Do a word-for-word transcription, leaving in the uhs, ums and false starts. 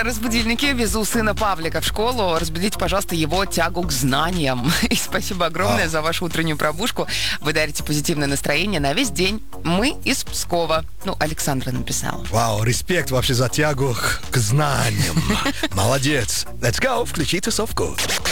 Разбудильники. Везу сына Павлика в школу. Разбудите, пожалуйста, его тягу к знаниям. И спасибо огромное за вашу утреннюю пробужку. Вы дарите позитивное настроение на весь день. Мы из Пскова. Ну, Александра написала. Вау, респект вообще за тягу к знаниям. Молодец. Let's go, включи тусовку.